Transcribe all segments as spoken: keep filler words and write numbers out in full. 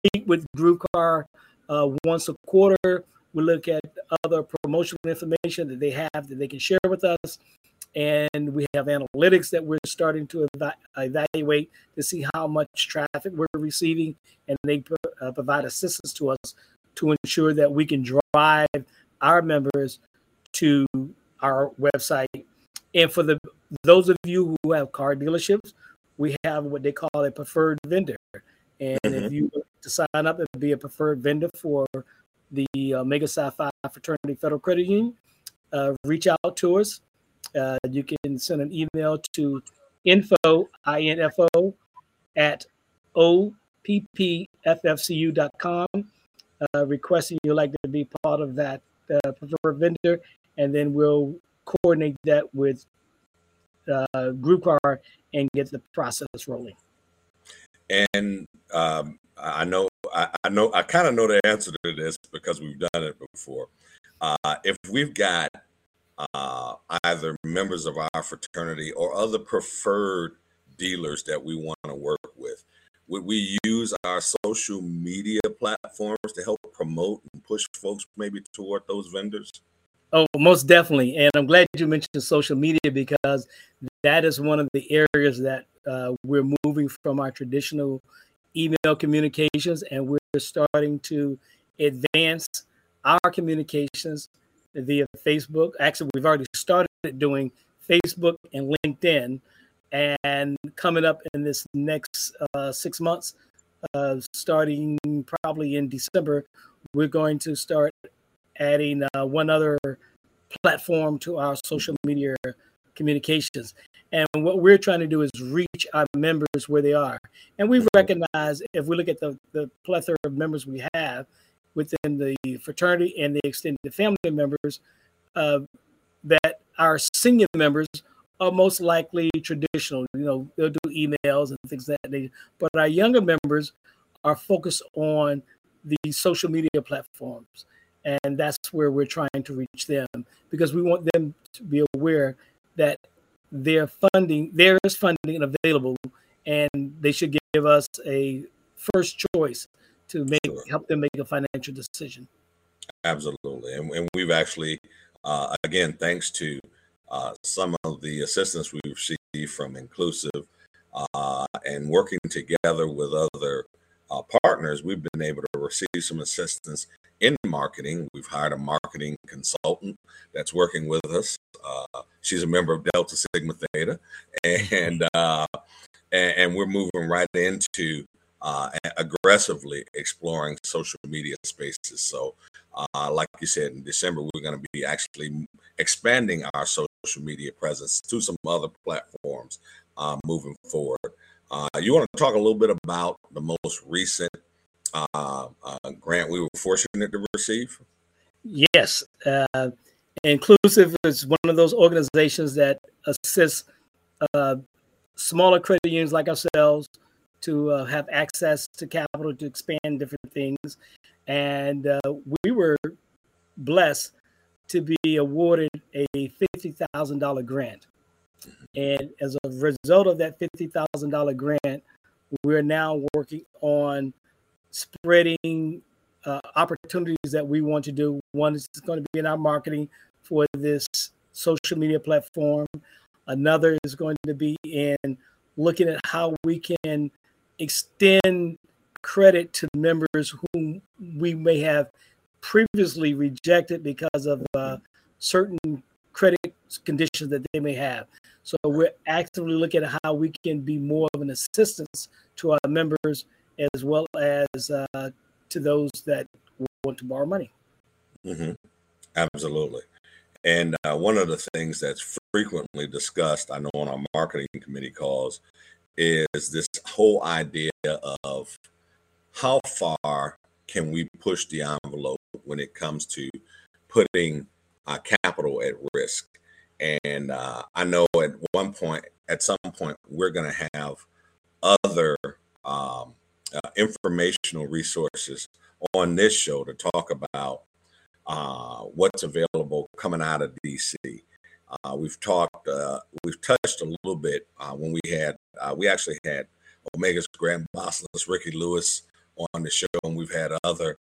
meet with GroupCar uh, once a quarter. We look at other promotional information that they have that they can share with us. And we have analytics that we're starting to eva- evaluate to see how much traffic we're receiving. And they uh, provide assistance to us to ensure that we can drive our members to our website. And for the those of you who have car dealerships, we have what they call a preferred vendor. And mm-hmm. if you want to sign up and be a preferred vendor for the Omega Psi Phi Fraternity Federal Credit Union, uh, reach out to us. Uh, you can send an email to info, I N F O, at O P P F F C U dot com, uh, requesting you'd like to be part of that uh, preferred vendor, and then we'll coordinate that with uh, GroupCar and get the process rolling. And um, I know, I, I know, I kind of know the answer to this because we've done it before. Uh, if we've got uh, either members of our fraternity or other preferred dealers that we want to work with, would we use our social media platforms to help promote and push folks maybe toward those vendors? Oh, most definitely. And I'm glad you mentioned social media, because that is one of the areas that uh, we're moving from our traditional email communications, and we're starting to advance our communications via Facebook. Actually, we've already started doing Facebook and LinkedIn, and coming up in this next uh, six months, uh, starting probably in December, we're going to start adding uh, one other platform to our social media communications. And what we're trying to do is reach our members where they are. And we recognize, if we look at the, the plethora of members we have within the fraternity and the extended family members, uh, that our senior members are most likely traditional. You know, they'll do emails and things like that. But our younger members are focused on the social media platforms. And that's where we're trying to reach them, because we want them to be aware that their funding, there is funding available, and they should give us a first choice to make sure. help them make a financial decision. Absolutely. And, and we've actually, uh, again, thanks to uh, some of the assistance we've received from Inclusive uh, and working together with other uh, partners, we've been able to receive some assistance in marketing. We've hired a marketing consultant that's working with us. Uh, she's a member of Delta Sigma Theta, and uh, and, and we're moving right into uh, aggressively exploring social media spaces. So, uh, like you said, in December, we're going to be actually expanding our social media presence to some other platforms uh, moving forward. Uh, you want to talk a little bit about the most recent Uh, uh, grant we were fortunate to receive? Yes. Uh, Inclusive is one of those organizations that assists uh, smaller credit unions like ourselves to uh, have access to capital to expand different things. And uh, we were blessed to be awarded a fifty thousand dollars grant. And as a result of that fifty thousand dollars grant, we're now working on spreading uh, opportunities that we want to do. One is going to be in our marketing for this social media platform. Another is going to be in looking at how we can extend credit to members whom we may have previously rejected because of uh, certain credit conditions that they may have. So we're actively looking at how we can be more of an assistance to our members, as well as uh, to those that want to borrow money. Mm-hmm. Absolutely. And uh, one of the things that's frequently discussed, I know, on our marketing committee calls, is this whole idea of how far can we push the envelope when it comes to putting uh, capital at risk. And uh, I know at one point, at some point, we're going to have other um, uh, informational resources on this show to talk about uh, what's available coming out of D C. Uh, we've talked, uh, we've touched a little bit uh, when we had, uh, we actually had Omega's Grand Bossless Ricky Lewis on the show, and we've had other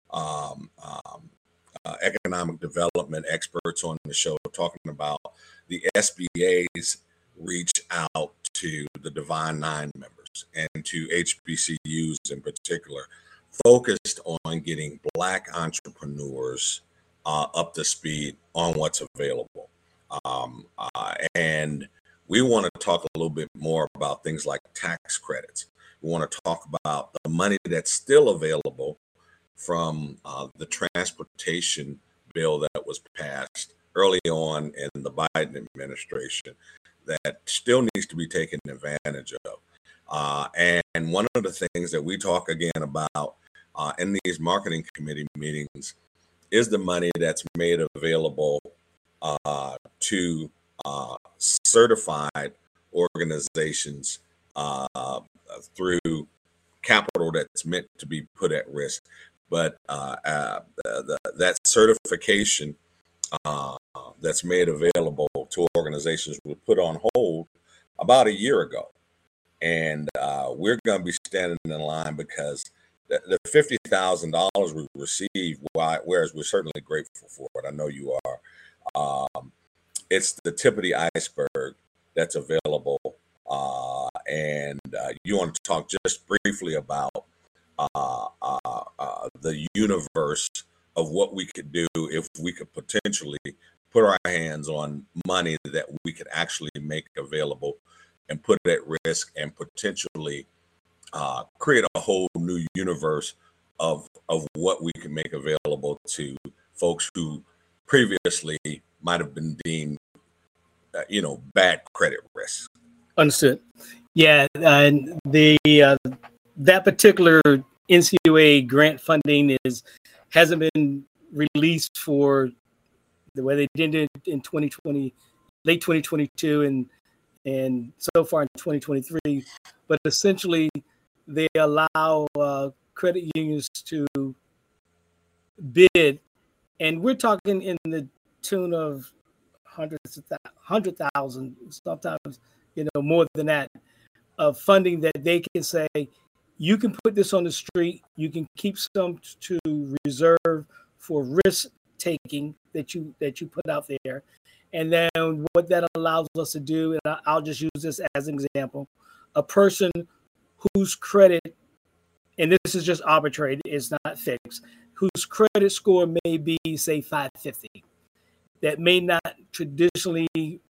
um, um, uh, economic development experts on the show talking about the S B A's reach out to the Divine Nine members and to H B C Us in particular, focused on getting Black entrepreneurs uh, up to speed on what's available. Um, uh, and we want to talk a little bit more about things like tax credits. We want to talk about the money that's still available from uh, the transportation bill that was passed early on in the Biden administration that still needs to be taken advantage of. Uh, and one of the things that we talk again about uh, in these marketing committee meetings is the money that's made available uh, to uh, certified organizations uh, through capital that's meant to be put at risk. But uh, uh, the, that certification uh, that's made available to organizations was put on hold about a year ago. And uh, we're going to be standing in line because the, the fifty thousand dollars we received, whereas we're certainly grateful for it, I know you are, um, it's the tip of the iceberg that's available. Uh, and uh, you want to talk just briefly about uh, uh, uh, the universe of what we could do if we could potentially put our hands on money that we could actually make available and put it at risk and potentially uh, create a whole new universe of of what we can make available to folks who previously might have been deemed, uh, you know, bad credit risk. Understood. Yeah, and the uh, that particular N C U A grant funding is hasn't been released for the way they did it in twenty twenty, late twenty twenty-two, and and so far in twenty twenty-three. But essentially, they allow uh, credit unions to bid, and we're talking in the tune of hundreds of th- hundred thousand, sometimes you know more than that, of funding that they can say, you can put this on the street, you can keep some to reserve for risk taking that you that you put out there. And then what that allows us to do, and I'll just use this as an example, a person whose credit, and this is just arbitrary, it's not fixed, whose credit score may be, say, five fifty, that may not traditionally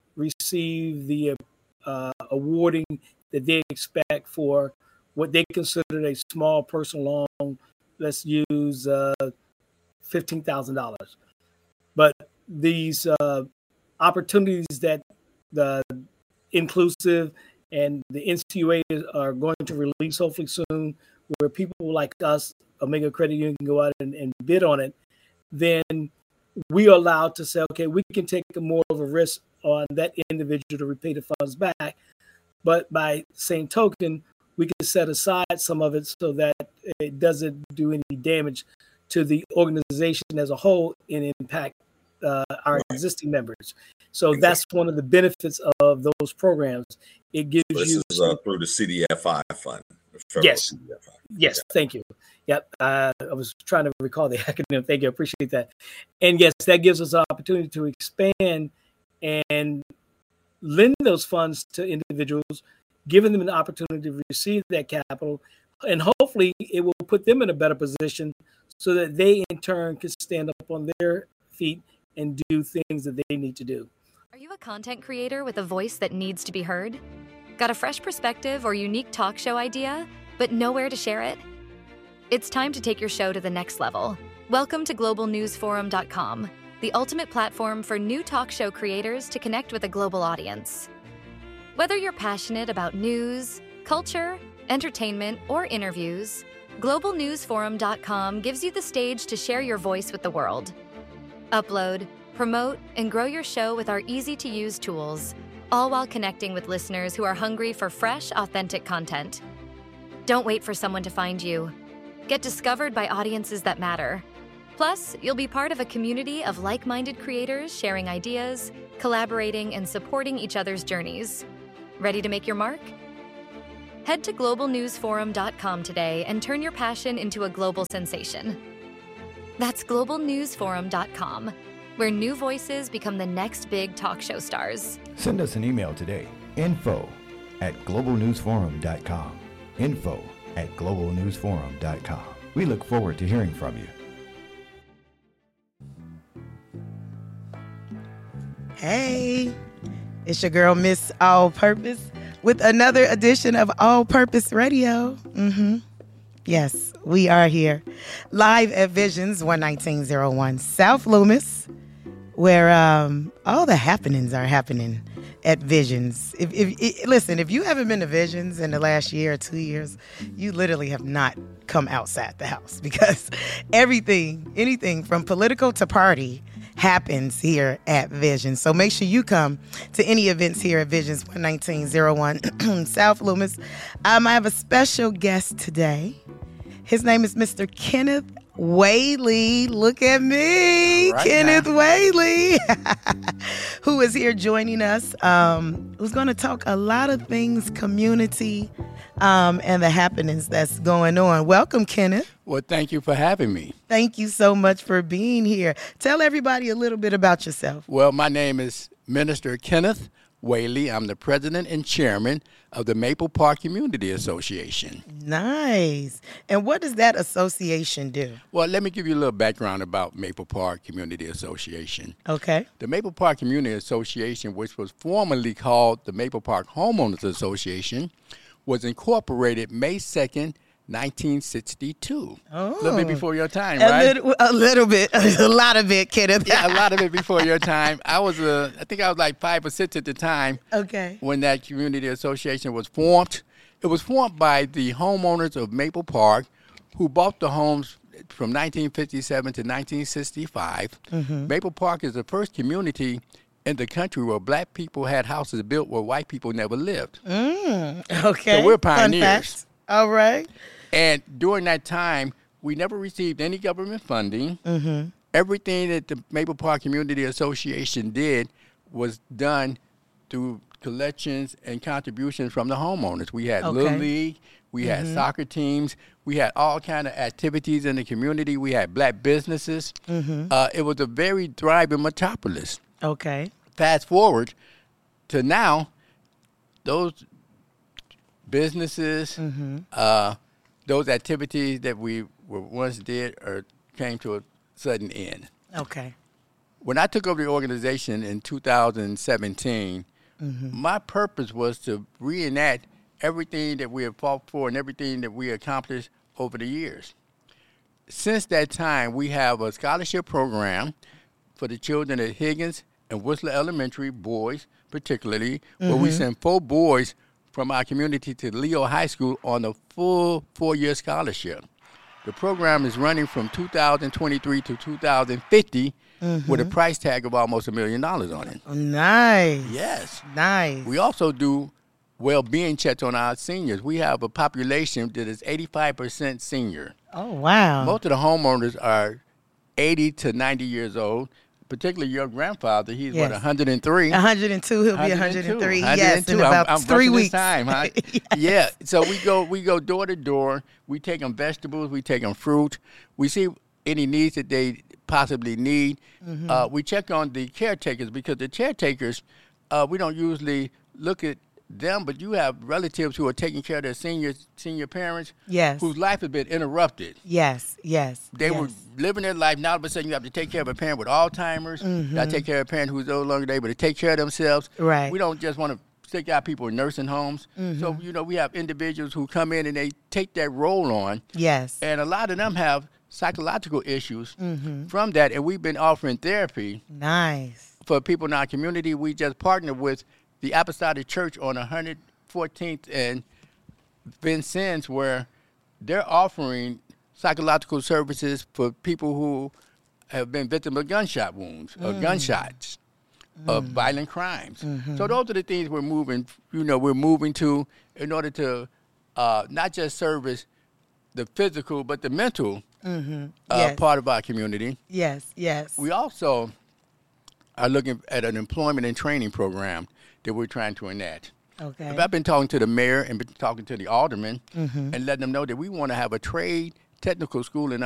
receive the uh, awarding that they expect for what they consider a small personal loan. Let's use uh, fifteen thousand dollars. But these uh, opportunities that the Inclusive and the N C U A are going to release hopefully soon, where people like us, Omega Credit Union, can go out and, and bid on it, then we are allowed to say, okay, we can take more of a risk on that individual to repay the funds back. But by same token, we can set aside some of it so that it doesn't do any damage to the organization as a whole and impact uh, our right. existing members. So exactly. That's one of the benefits of those programs. It gives this you is uh, through the C D F I fund. Yes, C D F I. yes, yeah. Thank you. Yep, uh, I was trying to recall the acronym. Thank you, I appreciate that. And yes, that gives us an opportunity to expand and lend those funds to individuals, giving them an opportunity to receive that capital, and hopefully it will put them in a better position so that they in turn can stand up on their feet and do things that they need to do. Are you a content creator with a voice that needs to be heard? Got a fresh perspective or unique talk show idea, but nowhere to share it? It's time to take your show to the next level. Welcome to global news forum dot com, the ultimate platform for new talk show creators to connect with a global audience. Whether you're passionate about news, culture, entertainment, or interviews, global news forum dot com gives you the stage to share your voice with the world. Upload, promote, and grow your show with our easy-to-use tools, all while connecting with listeners who are hungry for fresh, authentic content. Don't wait for someone to find you. Get discovered by audiences that matter. Plus, you'll be part of a community of like-minded creators sharing ideas, collaborating, and supporting each other's journeys. Ready to make your mark? Head to global news forum dot com today and turn your passion into a global sensation. That's global news forum dot com, where new voices become the next big talk show stars. Send us an email today, info at global news forum dot com. Info at global news forum dot com. We look forward to hearing from you. Hey, it's your girl, Miss All Purpose, with another edition of All Purpose Radio. Mm-hmm. Yes, we are here live at Visions one nineteen oh one South Loomis, where um, all the happenings are happening at Visions. If, if, if listen, if you haven't been to Visions in the last year or two years, you literally have not come outside the house, because everything, anything from political to party happens here at Visions. So make sure you come to any events here at Visions one nineteen oh one South Loomis. Um, I have a special guest today. His name is Mister Kenneth Whaley. Look at me, right, Kenneth now. Whaley, who is here joining us, um, who's going to talk a lot of things community um, and the happenings that's going on. Welcome, Kenneth. Well, thank you for having me. Thank you so much for being here. Tell everybody a little bit about yourself. Well, my name is Minister Kenneth Whaley. I'm the president and chairman of the Maple Park Community Association. Nice. And what does that association do? Well, let me give you a little background about Maple Park Community Association. Okay. The Maple Park Community Association, which was formerly called the Maple Park Homeowners Association, was incorporated May second, nineteen sixty-two. Oh. A little bit before your time, a right? Little, a little bit. A lot of it, Kenneth. Yeah, a lot of it before your time. I was, uh, I think I was like five or six at the time. Okay. When that community association was formed. It was formed by the homeowners of Maple Park who bought the homes from nineteen fifty-seven to nineteen sixty-five. Mm-hmm. Maple Park is the first community in the country where black people had houses built where white people never lived. Mm, okay. So we're pioneers. Fun fact. All right. And during that time, we never received any government funding. Mm-hmm. Everything that the Maple Park Community Association did was done through collections and contributions from the homeowners. We had okay. Little League, we mm-hmm. had soccer teams, we had all kind of activities in the community. We had black businesses. Mm-hmm. Uh, it was a very thriving metropolis. Okay. Fast forward to now, those businesses, mm-hmm. uh, those activities that we were once did or came to a sudden end. Okay. When I took over the organization in two thousand seventeen, mm-hmm. my purpose was to reenact everything that we have fought for and everything that we accomplished over the years. Since that time, we have a scholarship program for the children at Higgins and Whistler Elementary, boys particularly, mm-hmm. where we send four boys from our community to Leo High School on a full four-year scholarship. The program is running from two thousand twenty-three to two thousand fifty mm-hmm. with a price tag of almost a million dollars on it. Oh, nice. Yes. Nice. We also do well-being checks on our seniors. We have a population that is eighty-five percent senior. Oh, wow. Most of the homeowners are eighty to ninety years old. Particularly your grandfather, he's yes. what, one hundred three? one hundred two, he'll be one hundred three. Yes, in I'm, about I'm three weeks. Time, huh? yes. Yeah, so we go we go door to door. We take them vegetables, we take them fruit. We see any needs that they possibly need. Mm-hmm. Uh, we check on the caretakers because the caretakers, uh, we don't usually look at them, but you have relatives who are taking care of their senior senior parents yes. whose life has been interrupted. Yes, yes. They yes. were living their life. Now all of a sudden you have to take care of a parent with Alzheimer's. Mm-hmm. You got to take care of a parent who's no longer able to take care of themselves. Right. We don't just want to stick out people in nursing homes. Mm-hmm. So, you know, we have individuals who come in and they take that role on. Yes. And a lot of them have psychological issues mm-hmm. from that. And we've been offering therapy. Nice. For people in our community. We just partnered with the Apostolic Church on one hundred fourteenth and Vincennes, where they're offering psychological services for people who have been victims of gunshot wounds mm. or gunshots, mm. of violent crimes. Mm-hmm. So those are the things we're moving, you know, we're moving to in order to uh, not just service the physical, but the mental mm-hmm. uh, yes. part of our community. Yes, yes. We also are looking at an employment and training program that we're trying to enact. Okay. But I've been talking to the mayor and been talking to the aldermen Mm-hmm. and letting them know that we want to have a trade technical school in